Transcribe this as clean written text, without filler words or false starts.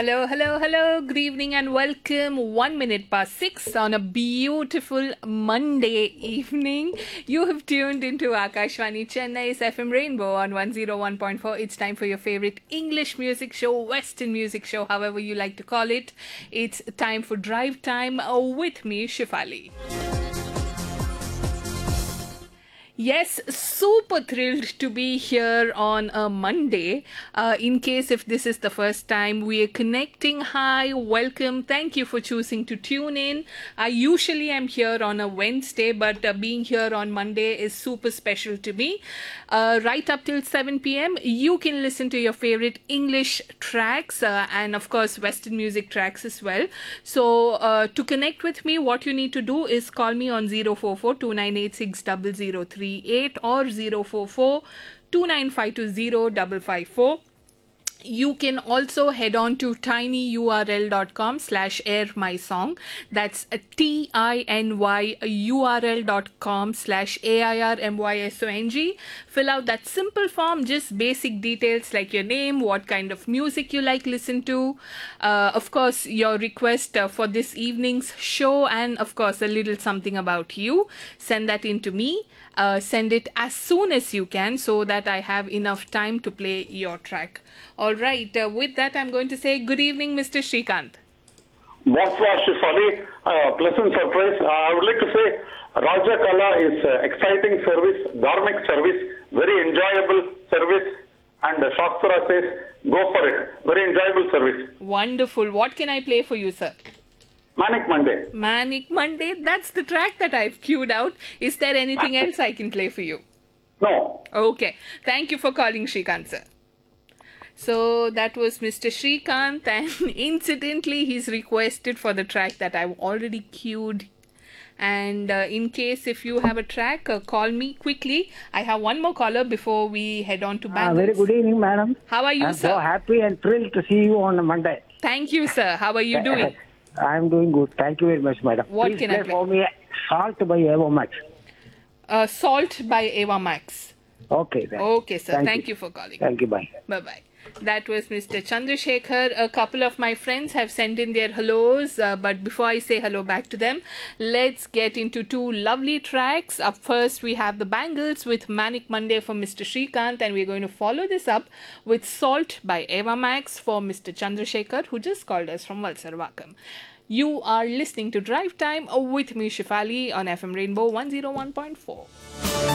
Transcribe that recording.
Hello, hello, hello. Good evening and welcome. 1 minute past 6 on a beautiful Monday evening. You have tuned into Akashvani Chennai's FM Rainbow on 101.4. It's time for your favorite English music show, Western music show, however you like to call it. It's time for Drive Time with me, Shifali. Yes, super thrilled to be here on a Monday. In case if this is the first time we are connecting, hi, welcome. Thank you for choosing to tune in. I usually am here on a Wednesday, but being here on Monday is super special to me. Right up till 7 p.m., you can listen to your favorite English tracks and of course Western music tracks as well. So to connect with me, what you need to do is call me on 044 2986 0038 or 044 2952 554. You can also head on to tinyurl.com/airmysong. That's tinyurl.com/airmysong. Fill out that simple form, just basic details like your name, what kind of music you like listen to, of course your request for this evening's show, and of course a little something about you. Send that in to me. Send it as soon as you can so that I have enough time to play your track. All right, with that, I'm going to say good evening, Mr. Shrikant. Bonsoir, Shifali. Pleasant surprise. I would like to say Raja Kala is exciting service, dharmic service, very enjoyable service, and Shastra says go for it. Very enjoyable service. Wonderful. What can I play for you, sir? Manic Monday. Manic Monday. That's the track that I've queued out. Is there anything else I can play for you? No. Okay. Thank you for calling, Shrikant, sir. So that was Mr. Shrikant, and incidentally he's requested for the track that I've already queued. And in case if you have a track, call me quickly. I have one more caller before we head on to Bangles. Very good evening, madam. How are you, I'm sir? so happy and thrilled to see you on Monday. Thank you, sir. How are you doing? I'm doing good. Thank you very much, madam. What Please can I play play? for me Salt by Ava Max. Salt by Ava Max. Okay, then. Okay, sir. Thank Thank you. you for calling. Thank you, bye. Bye-bye. That was Mr. Chandrasekhar. A couple of my friends have sent in their hellos, but before I say hello back to them, let's get into two lovely tracks. Up first, we have the Bangles with Manic Monday for Mr. Shrikant, and we're going to follow this up with Salt by Ava Max for Mr. Chandrasekhar, who just called us from Valsarvakam. You are listening to Drive Time with me, Shifali, on FM Rainbow 101.4.